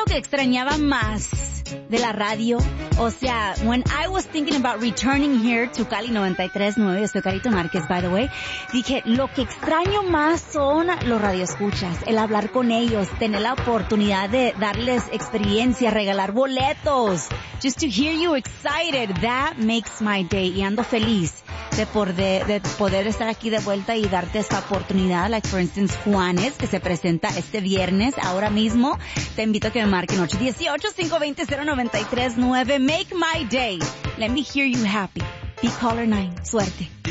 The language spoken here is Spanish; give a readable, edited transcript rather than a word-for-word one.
lo que extrañaba más de la radio? O sea, when I was thinking about returning here to Cali 93.9, yo soy Carito Márquez, by the way, dije, lo que extraño más son los radioescuchas, el hablar con ellos, tener la oportunidad de darles experiencia, regalar boletos, just to hear you excited, that makes my day. Y ando feliz de poder estar aquí de vuelta y darte esta oportunidad, like for instance Juanes, que se presenta este viernes, ahora mismo. Te invito a que me marquen 818-520-0939. Make my day. Let me hear you happy. Be caller 9. Suerte.